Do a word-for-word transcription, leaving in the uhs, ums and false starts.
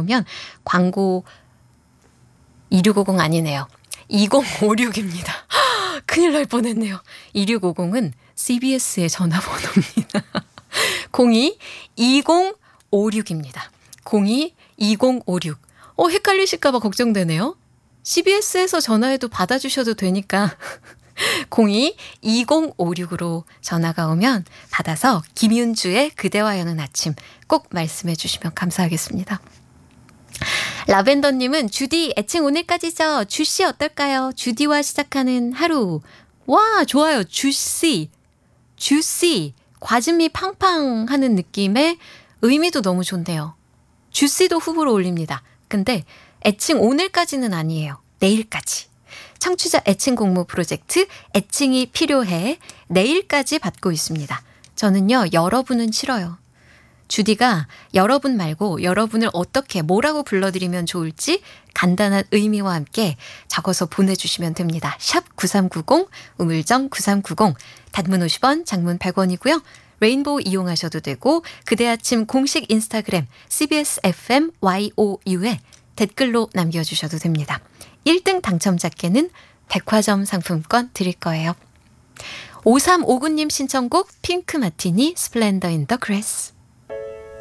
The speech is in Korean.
오면 광고 이육오공 아니네요. 이공오육입니다. 큰일 날 뻔했네요. 이육오공은 씨비에스의 전화번호입니다. 공이 이공오육입니다. 공이 이공오육. 어, 헷갈리실까봐 걱정되네요. 씨비에스에서 전화해도 받아주셔도 되니까 공이 이공오육으로 전화가 오면 받아서 김윤주의 그대와 여는 아침 꼭 말씀해 주시면 감사하겠습니다. 라벤더님은 주디 애칭 오늘까지죠. 주씨 어떨까요? 주디와 시작하는 하루. 와 좋아요. 주씨. 주씨. 과즙이 팡팡 하는 느낌의 의미도 너무 좋네요. 주씨도 후보로 올립니다. 근데 애칭 오늘까지는 아니에요. 내일까지. 청취자 애칭 공모 프로젝트 애칭이 필요해 내일까지 받고 있습니다. 저는요. 여러분은 싫어요. 주디가 여러분 말고 여러분을 어떻게 뭐라고 불러드리면 좋을지 간단한 의미와 함께 적어서 보내주시면 됩니다. 샵 구삼구공 우물정 구삼구공 단문 오십 원 장문 백 원이고요. 레인보우 이용하셔도 되고 그대 아침 공식 인스타그램 씨비에스 에프엠 와이오유에 댓글로 남겨주셔도 됩니다. 일 등 당첨자께는 백화점 상품권 드릴 거예요. 오삼오구 님 신청곡 핑크 마티니 스플렌더 인 더 그레스.